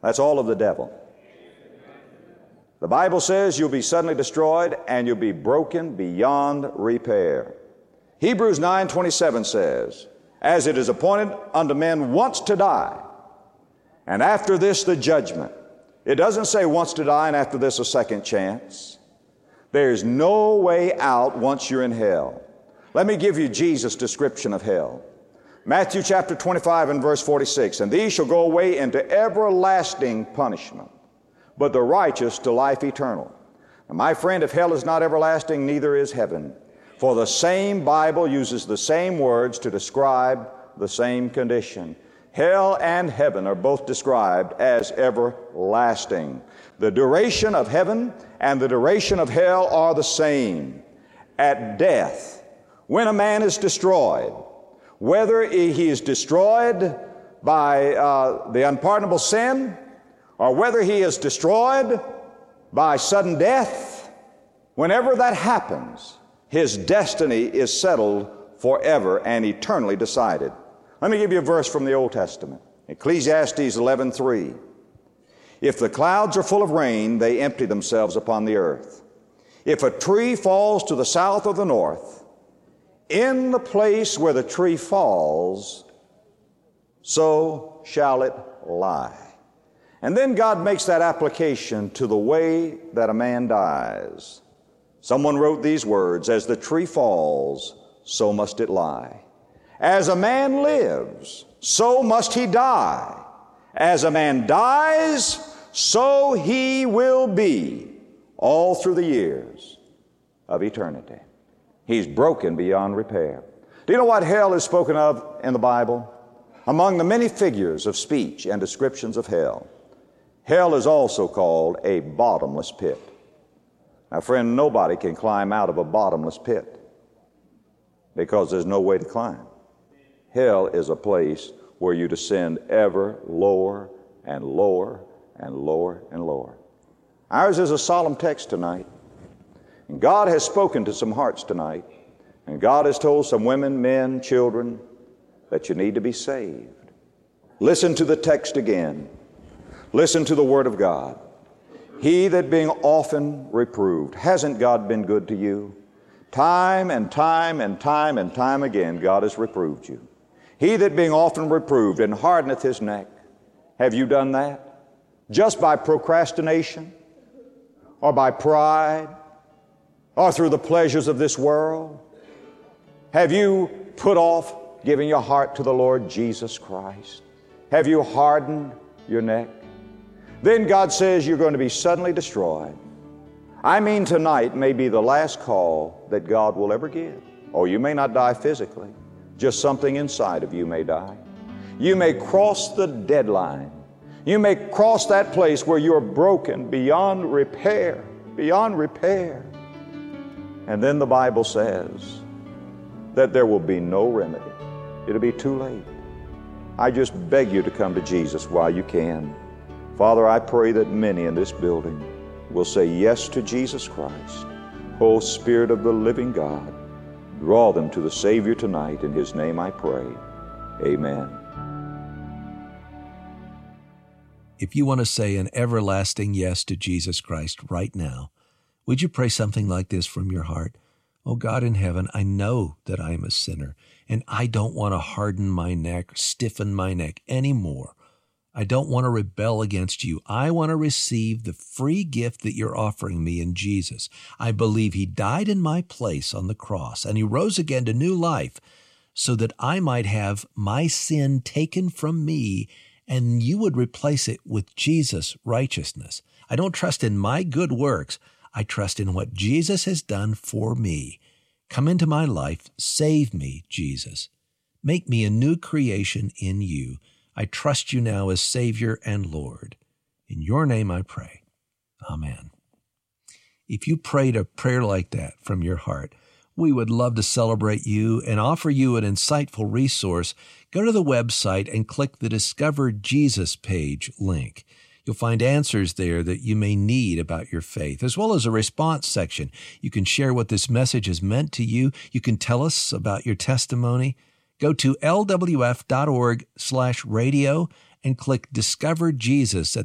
That's all of the devil. The Bible says you'll be suddenly destroyed and you'll be broken beyond repair. Hebrews 9:27 says, as it is appointed unto men once to die, and after this the judgment. It doesn't say once to die and after this a second chance. There's no way out once you're in hell. Let me give you Jesus' description of hell. Matthew chapter 25 and verse 46, and these shall go away into everlasting punishment, but the righteous to life eternal. Now, my friend, if hell is not everlasting, neither is heaven. For the same Bible uses the same words to describe the same condition. Hell and heaven are both described as everlasting. The duration of heaven and the duration of hell are the same. At death, when a man is destroyed, whether he is destroyed by the unpardonable sin, or whether he is destroyed by sudden death, whenever that happens, his destiny is settled forever and eternally decided. Let me give you a verse from the Old Testament. Ecclesiastes 11:3. If the clouds are full of rain, they empty themselves upon the earth. If a tree falls to the south or the north, in the place where the tree falls, so shall it lie. And then God makes that application to the way that a man dies. Someone wrote these words, as the tree falls, so must it lie. As a man lives, so must he die. As a man dies, so he will be all through the years of eternity. He's broken beyond repair. Do you know what hell is spoken of in the Bible? Among the many figures of speech and descriptions of hell, hell is also called a bottomless pit. Now, friend, nobody can climb out of a bottomless pit because there's no way to climb. Hell is a place where you descend ever lower and lower and lower and lower. Ours is a solemn text tonight. And God has spoken to some hearts tonight. And God has told some women, men, children that you need to be saved. Listen to the text again. Listen to the Word of God. He that being often reproved. Hasn't God been good to you? Time and time and time and time again, God has reproved you. He that being often reproved and hardeneth his neck. Have you done that? Just by procrastination? Or by pride? Or through the pleasures of this world? Have you put off giving your heart to the Lord Jesus Christ? Have you hardened your neck? Then God says you're going to be suddenly destroyed. I mean, tonight may be the last call that God will ever give. Oh, you may not die physically. Just something inside of you may die. You may cross the deadline. You may cross that place where you're broken beyond repair, beyond repair. And then the Bible says that there will be no remedy. It'll be too late. I just beg you to come to Jesus while you can. Father, I pray that many in this building will say yes to Jesus Christ. O Spirit of the living God, draw them to the Savior tonight. In His name I pray. Amen. If you want to say an everlasting yes to Jesus Christ right now, would you pray something like this from your heart? Oh God in heaven, I know that I am a sinner, and I don't want to harden my neck, stiffen my neck anymore. I don't want to rebel against you. I want to receive the free gift that you're offering me in Jesus. I believe He died in my place on the cross, and He rose again to new life so that I might have my sin taken from me, and you would replace it with Jesus' righteousness. I don't trust in my good works. I trust in what Jesus has done for me. Come into my life. Save me, Jesus. Make me a new creation in you. I trust you now as Savior and Lord. In your name I pray. Amen. If you prayed a prayer like that from your heart, we would love to celebrate you and offer you an insightful resource. Go to the website and click the Discover Jesus page link. You'll find answers there that you may need about your faith, as well as a response section. You can share what this message has meant to you. You can tell us about your testimony. Go to lwf.org/radio and click Discover Jesus at